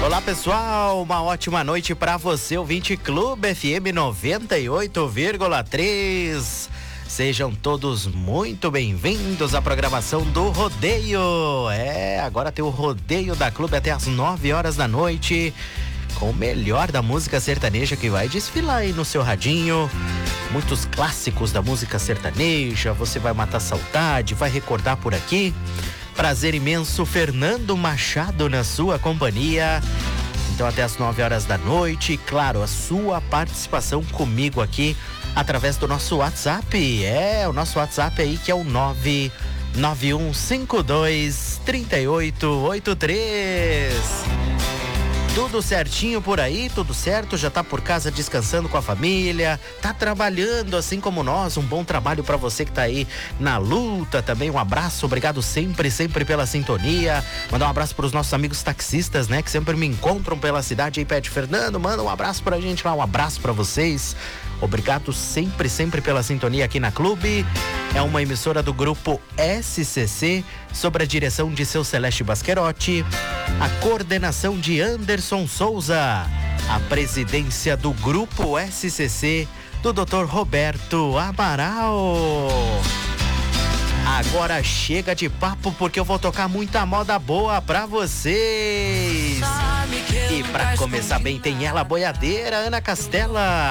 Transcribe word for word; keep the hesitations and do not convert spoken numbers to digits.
Olá pessoal, uma ótima noite para você, ouvinte Clube F M noventa e oito vírgula três. Sejam todos muito bem-vindos à programação do Rodeio. É, agora tem o Rodeio da Clube até as nove horas da noite, com o melhor da música sertaneja que vai desfilar aí no seu radinho. Muitos clássicos da música sertaneja, você vai matar saudade, vai recordar por aqui. Prazer imenso, Fernando Machado na sua companhia. Então até as nove horas da noite, claro, a sua participação comigo aqui através do nosso WhatsApp. É, o nosso WhatsApp aí que é o nove nove um cinco dois três oito oito três. Tudo certinho por aí, tudo certo? Já tá por casa descansando com a família, tá trabalhando assim como nós, um bom trabalho pra você que tá aí na luta também, um abraço, obrigado sempre, sempre pela sintonia. Mandar um abraço pros nossos amigos taxistas, né, que sempre me encontram pela cidade aí, pede Fernando, manda um abraço pra gente lá, um abraço pra vocês. Obrigado sempre, sempre pela sintonia aqui na Clube. É uma emissora do grupo S C C, sob a direção de seu Celeste Basquerotti, a coordenação de Anderson Souza, a presidência do grupo S C C do doutor Roberto Amaral. Agora chega de papo porque eu vou tocar muita moda boa pra vocês. E pra começar bem tem ela, boiadeira Ana Castela.